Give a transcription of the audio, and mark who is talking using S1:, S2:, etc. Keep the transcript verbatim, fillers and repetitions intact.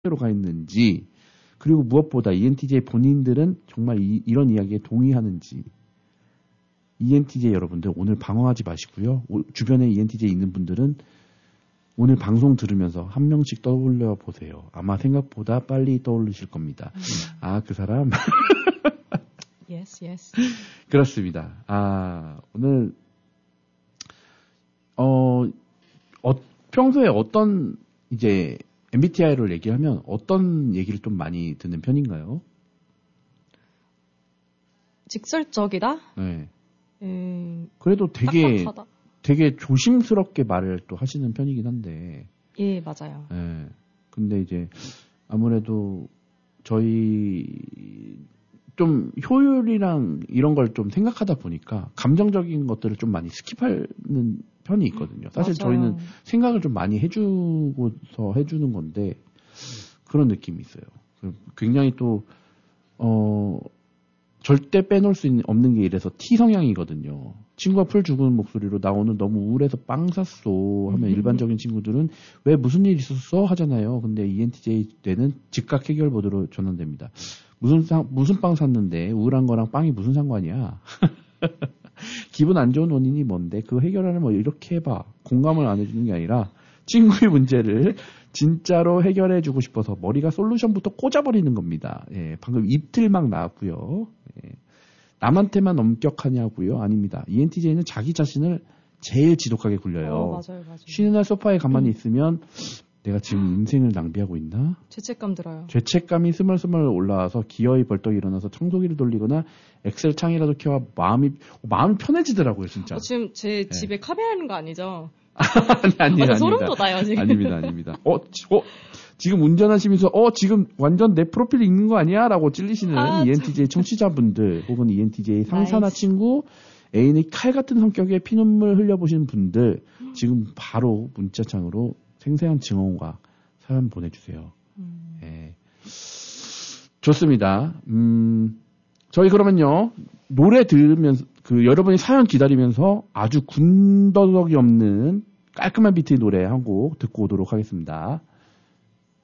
S1: 로 가 있는지, 그리고 무엇보다 이엔티제이 본인들은 정말 이, 이런 이야기에 동의하는지. 이엔티제이 여러분들 오늘 방황하지 마시고요. 오, 주변에 이엔티제이 있는 분들은 오늘 방송 들으면서 한 명씩 떠올려 보세요. 아마 생각보다 빨리 떠오르실 겁니다. 음. 아, 그 사람?
S2: yes, yes.
S1: 그렇습니다. 아, 오늘 어, 어 평소에 어떤 이제 엠비티아이를 얘기하면 어떤 얘기를 좀 많이 듣는 편인가요?
S2: 직설적이다?
S1: 네.
S2: 음,
S1: 그래도 되게
S2: 딱딱하다.
S1: 되게 조심스럽게 말을 또 하시는 편이긴 한데.
S2: 예, 맞아요.
S1: 네. 근데 이제 아무래도 저희 좀 효율이랑 이런 걸 좀 생각하다 보니까 감정적인 것들을 좀 많이 스킵하는 편이 있거든요. 사실
S2: 맞아요.
S1: 저희는 생각을 좀 많이 해주고서 해주는 건데 그런 느낌이 있어요. 굉장히 또 어, 절대 빼놓을 수 있는, 없는 게 이래서 T 성향이거든요. 친구가 풀 죽은 목소리로 나 오늘 너무 우울해서 빵 샀어 하면 일반적인 친구들은 왜 무슨 일 있었어 하잖아요. 근데 이엔티제이 때는 즉각 해결 모드로 전환됩니다. 무슨 상, 무슨 빵 샀는데 우울한 거랑 빵이 무슨 상관이야? 기분 안 좋은 원인이 뭔데? 그 해결하는 뭐 이렇게 해봐. 공감을 안 해주는 게 아니라 친구의 문제를 진짜로 해결해주고 싶어서 머리가 솔루션부터 꽂아버리는 겁니다. 예, 방금 입틀 막 나왔고요. 예, 남한테만 엄격하냐고요? 아닙니다. 이엔티제이는 자기 자신을 제일 지독하게 굴려요.
S2: 어, 맞아요, 맞아요.
S1: 쉬는 날 소파에 가만히 음. 있으면 내가 지금 인생을 낭비하고 있나?
S2: 죄책감 들어요.
S1: 죄책감이 스멀스멀 올라와서 기어이 벌떡 일어나서 청소기를 돌리거나 엑셀 창이라도 켜와 마음이 마음이 편해지더라고요, 진짜.
S2: 어, 지금 제
S1: 네.
S2: 집에 카메라하는 거 아니죠?
S1: 아니, 아니, 아니.
S2: 소름 돋아요, 지금.
S1: 아닙니다, 아닙니다. 어, 지, 어, 지금 운전하시면서, 어, 지금 완전 내 프로필 읽는 거 아니야? 라고 찔리시는 아, 이엔티제이 참... 청취자분들, 혹은 이엔티제이 상사나 나이스. 친구, 애인의 칼 같은 성격에 피눈물 흘려보시는 분들, 지금 바로 문자창으로 생생한 증언과 사연 보내주세요. 음. 네. 좋습니다. 음, 저희 그러면요, 노래 들으면서, 그, 여러분이 사연 기다리면서 아주 군더더기 없는 깔끔한 비트의 노래 한 곡 듣고 오도록 하겠습니다.